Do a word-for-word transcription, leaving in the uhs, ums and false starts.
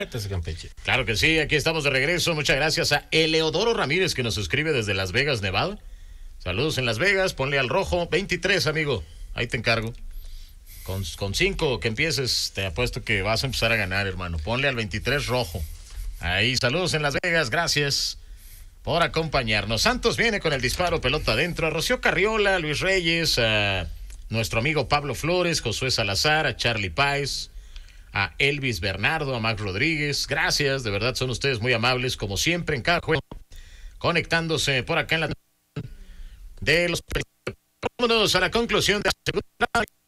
Campeche. Claro que sí, aquí estamos de regreso. Muchas gracias a Eleodoro Ramírez que nos escribe desde Las Vegas, Nevada. Saludos en Las Vegas, ponle al rojo. veintitrés, amigo, ahí te encargo. Con, con cinco que empieces, te apuesto que vas a empezar a ganar, hermano. Ponle al veintitrés rojo. Ahí, saludos en Las Vegas, gracias por acompañarnos. Santos viene con el disparo, pelota adentro. A Rocío Carriola, Luis Reyes, a nuestro amigo Pablo Flores, Josué Salazar, a Charlie Páez, a Elvis Bernardo, a Max Rodríguez. Gracias, de verdad son ustedes muy amables, como siempre en cada juego. Conectándose por acá en la de los... Vámonos a la conclusión de la segunda.